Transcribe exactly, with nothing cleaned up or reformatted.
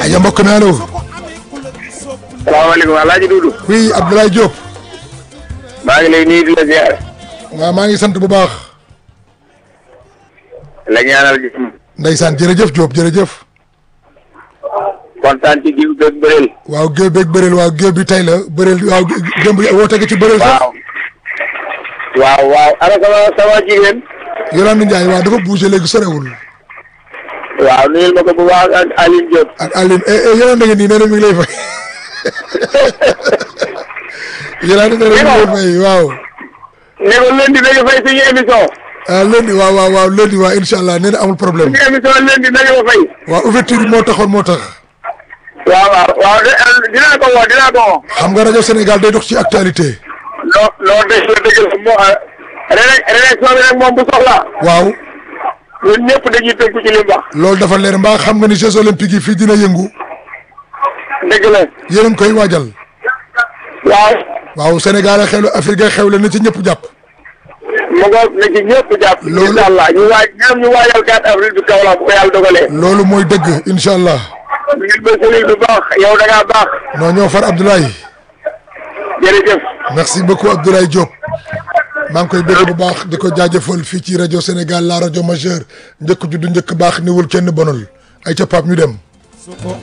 aja mbokk mi allo. salaamaaleykum El Hadj Doudou. oui Abdoulaye Diop. maa ngi lay nuyu di la ziar. waaw maa ngi sant bu baax. la ñaanal ji. ndeysaan jërëjëf Diop jërëjëf. kontaan ci jiw beeg bëreel. waaw géew beeg bëreel waaw géew bi tey la bëreel waaw démb woote nga ci bëreel sax. waaw. waaw waaw ana sama sama jigéen. Yolande Ndiaye waaw dafa bougé léegi sorewul. waaw nuyul ma ko bu baax ak Aline Diop. ak Aline eh eh Yolande nga nii nee na mi ngi lay fay. Yolande nee na mi ngi lay fay waaw. ne ko lundi da nga fay suñu émission. ah lundi waaw waaw waaw lundi waaw incha allah nee na amul problème. suñu émission lundi da nga ko fay. waaw ouverture bi moo taxoon moo tax. waaw waaw waaw dinaa ko woo dinaa ko woo. xam nga rajo Sénégal day dox ci actualité. loo loo dégg la dëgg la moo rédaction bi nag moom bu soxla waaw. ñun ñëpp dañuy tënku ci li mu wax. loolu dafa leer mbaa xam nga ni Jeux olympiques yi fii dina yëngu. dëgg la. yéen a ngi koy waajal. waaw. waaw Sénégal a xewle Afrique a xewle na ci ñëpp jàpp. mu ngoog na ci ñëpp jàpp. loolu incha allah ñu waaj ñoom ñu waajal quatre avril bi Kaolack bu ko yàlla dogalee. loolu mooy dëgg incha allah. ngir ba sëriñ bu baax yow da ngaa baax. non ñoo far Abdoulaye. jërëjëf. merci beaucoup Abdoulaye Diop. maa ngi koy bëgg bu baax di ko jaajëfal fii ci rajo Sénégal la rajo majeure njëkk juddu njëkk baax niwul kenn bonal ay ca Pape ñu dem.